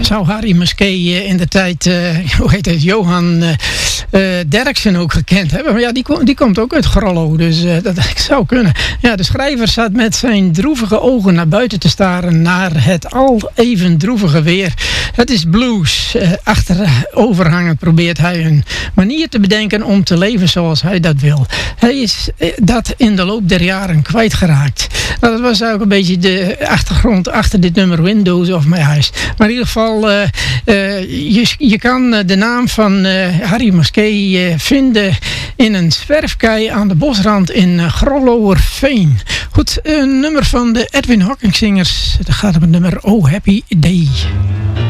zou Harry Muskee in de tijd, hoe heet het, Johan Derksen ook gekend hebben. Maar ja, die komt ook uit Grollo, dus dat zou kunnen. Ja, de schrijver zat met zijn droevige ogen naar buiten te staren naar het al even droevige weer. Het is blues. Achteroverhangend probeert hij een manier te bedenken om te leven zoals hij dat wil. Hij is dat in de loop der jaren kwijtgeraakt. Nou, dat was ook een beetje de achtergrond achter dit nummer Windows of My Eyes. Maar in ieder geval, je kan de naam van Harry Muskee vinden in een zwerfkei aan de bosrand in Grollowerveen. Goed, een nummer van de Edwin Hawkins Zingers. Dat gaat op het nummer Oh Happy Day.